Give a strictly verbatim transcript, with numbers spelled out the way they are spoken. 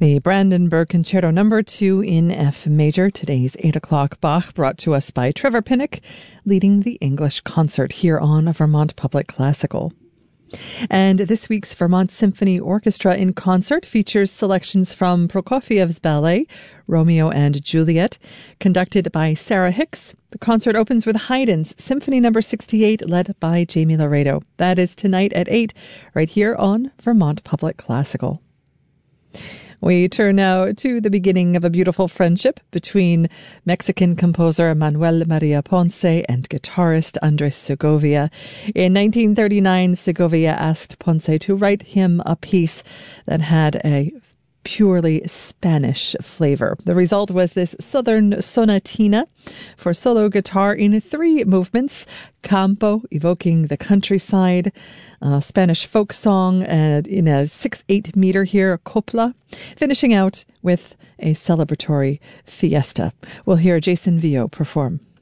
The Brandenburg Concerto Number two in F major, today's eight o'clock Bach, brought to us by Trevor Pinnock, leading the English concert here on Vermont Public Classical. And this week's Vermont Symphony Orchestra in Concert features selections from Prokofiev's ballet, Romeo and Juliet, conducted by Sarah Hicks. The concert opens with Haydn's Symphony Number sixty-eight, led by Jamie Laredo. That is tonight at eight, right here on Vermont Public Classical. We turn now to the beginning of a beautiful friendship between Mexican composer Manuel Maria Ponce and guitarist Andres Segovia. In nineteen thirty-nine, Segovia asked Ponce to write him a piece that had a purely Spanish flavor. The result was this Southern sonatina for solo guitar in three movements: Campo, evoking the countryside, a Spanish folk song uh, in a six eight meter here, copla, finishing out with a celebratory fiesta. We'll hear Jason Vio perform.